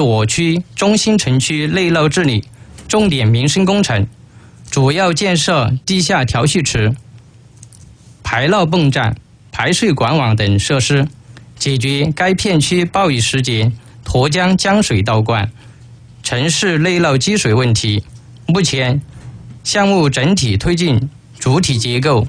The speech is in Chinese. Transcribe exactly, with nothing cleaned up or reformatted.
我区中心城区内涝治理重点民生工程，主要建设地下调蓄池、排涝泵站、排水管网等设施，解决该片区暴雨时节沱江江水倒灌、城市内涝积水问题。目前，项目整体推进主体结构